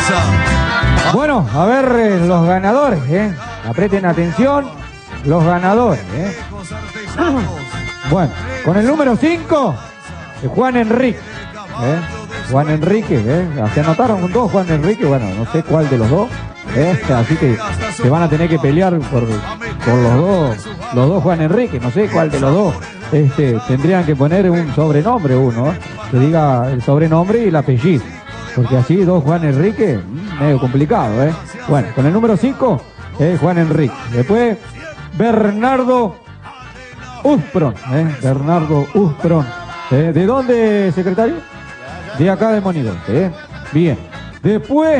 Bueno, a ver los ganadores, aprieten atención, los ganadores. Bueno, con el número 5, Juan Enrique. Juan Enrique, se anotaron dos Juan Enrique, bueno, no sé cuál de los dos, así que se van a tener que pelear por los dos Juan Enrique, no sé cuál de los dos. Tendrían que poner un sobrenombre uno, que diga el sobrenombre y el apellido, porque así dos Juan Enrique, medio complicado, Bueno, con el número 5, Juan Enrique. Después, Bernardo Uspron, Bernardo Uspron. ¿De dónde, secretario? De acá de Monidote, Bien. Después,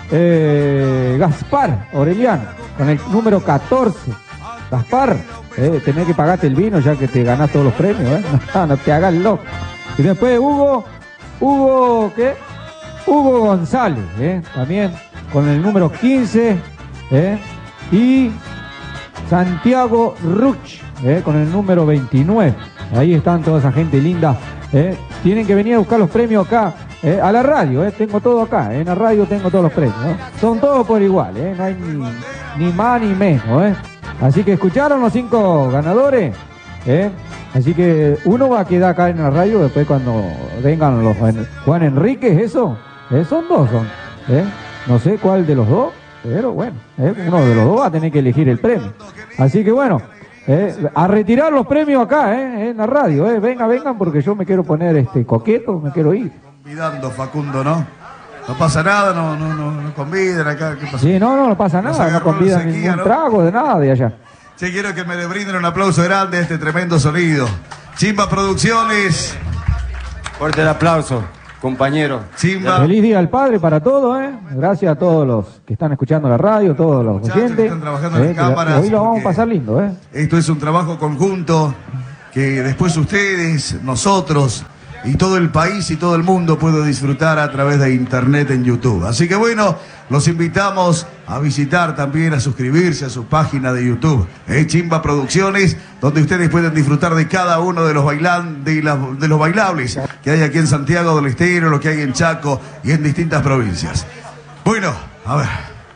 Gaspar Aureliano, con el número 14. Gaspar, tenés que pagarte el vino ya que te ganás todos los premios, no te hagas loco. Y después Hugo, ¿qué? Hugo González, también con el número 15, y Santiago Ruch, con el número 29. Ahí están toda esa gente linda. Tienen que venir a buscar los premios acá, a la radio, tengo todo acá, en la radio tengo todos los premios, son todos por igual, no hay ni más ni menos, así que escucharon los 5 ganadores, así que uno va a quedar acá en la radio después cuando vengan los Juan Enríquez, eso, son dos, no sé cuál de los dos, pero bueno, uno de los dos va a tener que elegir el premio, así que bueno, a retirar los premios acá, en la radio, vengan porque yo me quiero poner coqueto, me quiero ir. Convidando, Facundo, ¿no? No pasa nada, no convidan acá, ¿qué pasa? Sí, no pasa nada, no convidan ningún trago de nada de allá. Sí, quiero que me le brinden un aplauso grande a este tremendo sonido. Chimba Producciones. Fuerte el aplauso, compañero. Chimba. Feliz Día al Padre para todos, Gracias a todos los que están escuchando la radio, todos los oyentes. Están trabajando en cámaras. Hoy lo vamos a pasar lindo, Esto es un trabajo conjunto que después ustedes, nosotros y todo el país y todo el mundo puede disfrutar a través de internet en YouTube. Así que bueno, los invitamos a visitar también, a suscribirse a su página de YouTube, Chimba Producciones, donde ustedes pueden disfrutar de cada uno de los bailables que hay aquí en Santiago del Estero, lo que hay en Chaco y en distintas provincias. Bueno, a ver.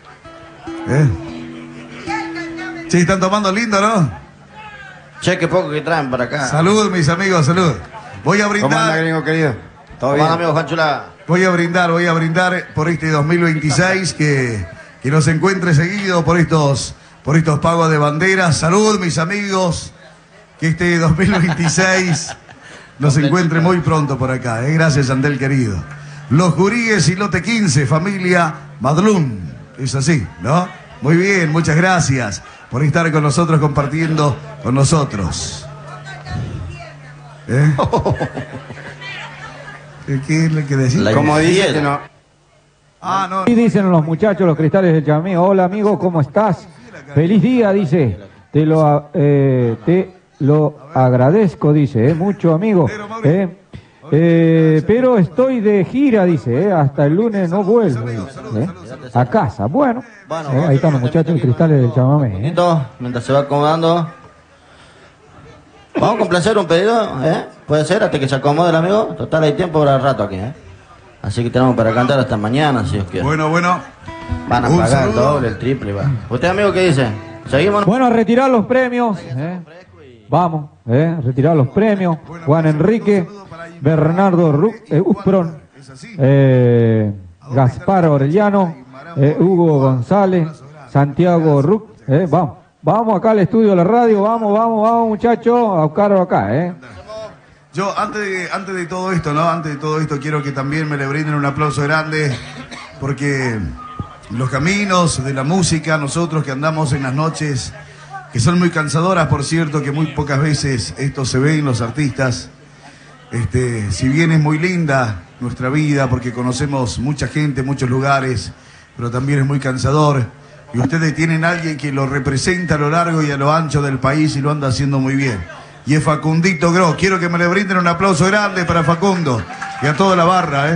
Sí, están tomando lindo, ¿no? Che, qué poco que traen para acá. Salud, mis amigos, salud. Voy a brindar. ¿Cómo anda, gringo querido? ¿Todo bien, amigo Juan Chula? Voy a brindar por este 2026 que nos encuentre seguido por estos pagos de banderas. Salud, mis amigos. Que este 2026 nos encuentre muy pronto por acá. Gracias, Andel querido. Los Juríes y Lote 15, familia Madlún. Es así, ¿no? Muy bien, muchas gracias por estar con nosotros, compartiendo con nosotros. ¿Qué es lo que decís? Como dice que no. No. Y dicen los muchachos, los cristales del Chamamé: hola amigo, ¿cómo estás? Feliz día, dice. Te lo agradezco, dice, mucho amigo. Pero estoy de gira, dice, hasta el lunes no vuelvo, a casa. Bueno, ahí están los muchachos de cristales del Chamamé. Mientras se va acomodando. Vamos a complacer un pedido, puede ser, hasta que se acomode el amigo. Total, hay tiempo para el rato aquí, Así que tenemos para cantar hasta mañana, si Dios quiere. Bueno. Van a pagar el doble, el triple, va. ¿Usted, amigo, qué dice? ¿Seguimos? Bueno, a retirar los premios, Vamos, a retirar los premios. Juan Enrique, Bernardo Uspron, Gaspar Aureliano, Hugo González, Santiago Ruc, Vamos acá al estudio de la radio, vamos muchachos, a buscarlo acá, Yo, antes de todo esto, ¿no? Antes de todo esto, quiero que también me le brinden un aplauso grande, porque los caminos de la música, nosotros que andamos en las noches, que son muy cansadoras, por cierto, que muy pocas veces esto se ve en los artistas, si bien es muy linda nuestra vida, porque conocemos mucha gente, muchos lugares, pero también es muy cansador. Y ustedes tienen a alguien que lo representa a lo largo y a lo ancho del país y lo anda haciendo muy bien. Y es Facundito Gros. Quiero que me le brinden un aplauso grande para Facundo y a toda la barra,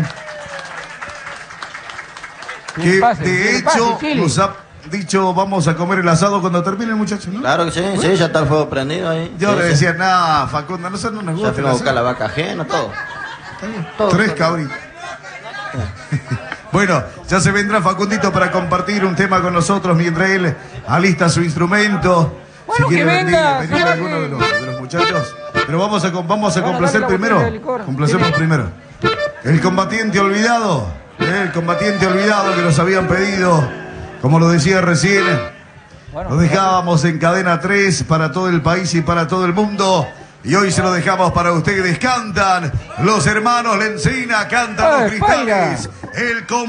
Que de hecho nos ha dicho vamos a comer el asado cuando termine, muchachos, ¿no? Claro que sí, ya está el fuego prendido ahí. Yo le decía, nada, Facundo, no nos gusta. Ya fuimos a buscar la vaca ajena, todo. 3 cabritas. Bueno, ya se vendrá Facundito para compartir un tema con nosotros mientras él alista su instrumento. Bueno, si quiere que venga, venir alguno de los muchachos. Pero vamos a complacer dale la primero. botella de licor. Complacemos primero. El combatiente olvidado. El combatiente olvidado que nos habían pedido. Como lo decía recién. Lo dejábamos en Cadena 3 para todo el país y para todo el mundo. Y hoy se lo dejamos para ustedes. Cantan los hermanos Lencina, cantan los Cristales. El